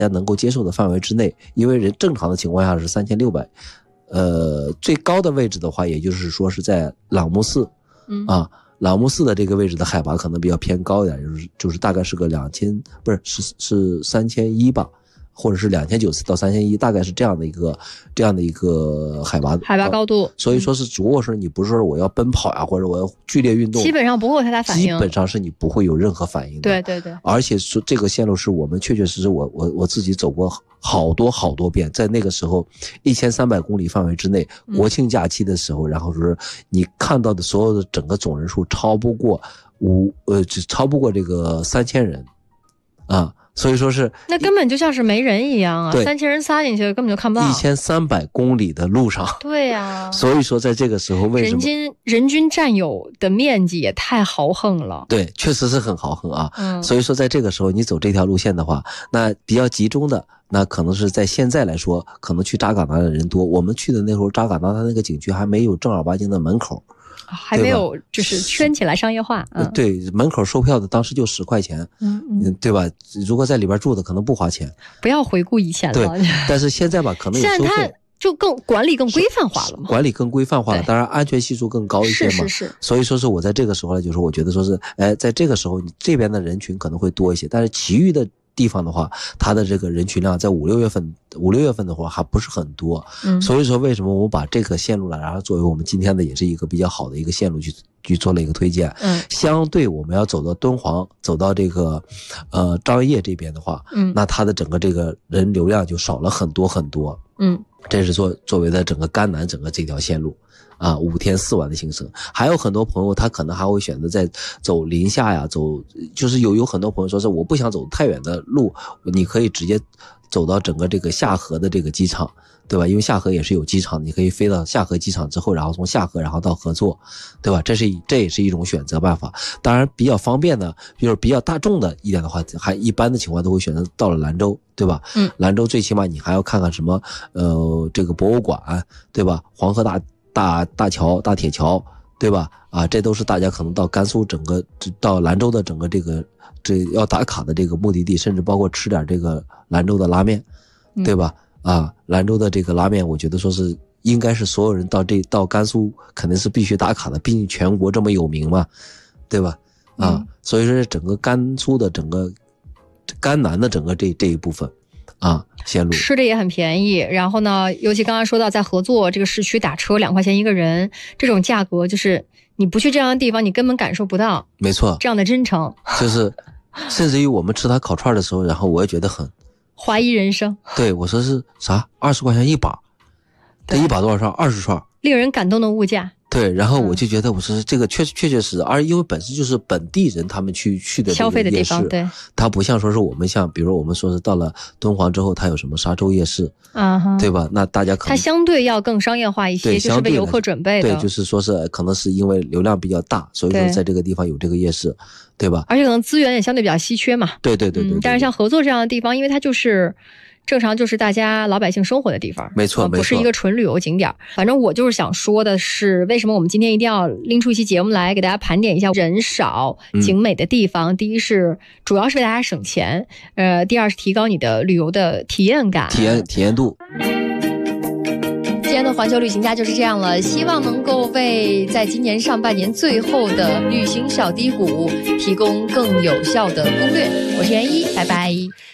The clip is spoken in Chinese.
家能够接受的范围之内，因为人正常的情况下是3600，最高的位置的话，也就是说是在朗木寺，朗木寺的这个位置的海拔可能比较偏高一点，就是大概是个2000，不是是3100吧。或者是2900到3100，大概是这样的一个海拔高度， 所以说是如果说你不是说我要奔跑呀，或者我要剧烈运动， 基本上不会有太大反应， 基本上是你不会有任何反应的。 对对对， 而且说这个线路是我们确确实实我自己走过好多遍，在那个时候1300公里范围之内，国庆假期的时候，然后是你看到的所有的整个总人数超不过这个3000人啊。所以说是那根本就像是没人一样啊，3000人撒进去根本就看不到。 1300公里的路上， 对呀。 所以说在这个时候为什么人均占有的面积也太豪横了？ 对，确实是很豪横啊。所以说在这个时候你走这条路线的话，那比较集中的，那可能是在现在来说，可能去扎尕那的人多。我们去的那时候，扎尕那它那个景区还没有正儿八经的门口。 还没有就是圈起来商业化。 对，门口售票的当时就10块钱，对吧？如果在里边住的可能不花钱。 不要回顾以前了。 对，但是现在吧，可能有收费。 现在它就管理更规范化了嘛。 管理更规范化了，当然安全系数更高一些嘛。 是。 所以说是我在这个时候呢，就是我觉得说是，在这个时候你这边的人群可能会多一些，但是其余的地方的话，它的这个人群量在5、6月份的话还不是很多。所以说为什么我们把这个线路呢，然后作为我们今天的也是一个比较好的一个线路去做了一个推荐。相对我们要走到敦煌，走到这个张掖这边的话，那它的整个这个人流量就少了很多很多。这是作为的整个甘南整个这条线路。5天4晚的行程，还有很多朋友他可能还会选择在走临夏呀，就是有很多朋友说是我不想走太远的路，你可以直接走到整个这个夏河的这个机场，对吧？因为夏河也是有机场，你可以飞到夏河机场之后，然后从夏河然后到合作，对吧？这也是一种选择办法。当然比较方便的，就是比较大众的一点的话，还一般的情况都会选择到了兰州，对吧？兰州最起码你还要看看什么这个博物馆，对吧？黄河大桥、大铁桥，对吧？这都是大家可能到甘肃到兰州的整个这要打卡的这个目的地，甚至包括吃点这个兰州的拉面，对吧？兰州的这个拉面，我觉得说是应该是所有人到甘肃肯定是必须打卡的，毕竟全国这么有名嘛，对吧？所以说整个甘肃的整个甘南的整个这一部分。线路吃的也很便宜，然后呢，尤其刚刚说到在合作这个市区打车2块钱一个人，这种价格就是你不去这样的地方，你根本感受不到。没错，这样的真诚， 就是甚至于我们吃他烤串的时候，然后我也觉得很怀疑人生。 对，我说是啥？20块钱一把，这一把多少串？20串， 令人感动的物价。 对，然后我就觉得我说这个确实，而因为本身就是本地人他们去的消费的地方，对， 它不像说是我们像，比如我们说是到了敦煌之后，它有什么沙洲夜市，对吧？那大家可能它相对要更商业化一些，就是为游客准备的。 对，就是说是可能是因为流量比较大，所以说在这个地方有这个夜市，对吧？ 而且可能资源也相对比较稀缺嘛。 对。 但是像合作这样的地方，因为它就是正常就是大家老百姓生活的地地方， 不是一个纯旅游景点。反正我就是想说的是，为什么我们今天一定要拎出一期节目来给大家盘点一下人少景美的地方。第一是主要是为大家省钱，第二是提高你的旅游的体验感、 体验度。 今天的环球旅行家就是这样了，希望能够为在今年上半年最后的旅行小低谷提供更有效的攻略。我是袁一，拜拜。